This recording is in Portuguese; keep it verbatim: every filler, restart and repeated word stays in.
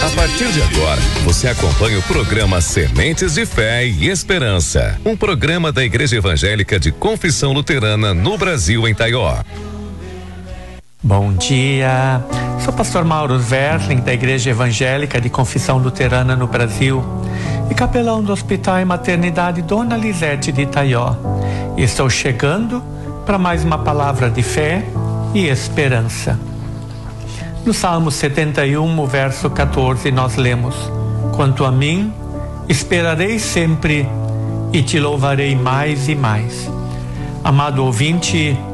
A partir de agora, você acompanha o programa Sementes de Fé e Esperança, um programa da Igreja Evangélica de Confissão Luterana no Brasil, em Taió. Bom dia, sou pastor Mauro Versling, da Igreja Evangélica de Confissão Luterana no Brasil e capelão do Hospital e Maternidade Dona Lisete de Taió. E estou chegando para mais uma palavra de fé e esperança. No Salmo setenta e um, verso quatorze, nós lemos: quanto a mim, esperarei sempre e te louvarei mais e mais. Amado ouvinte,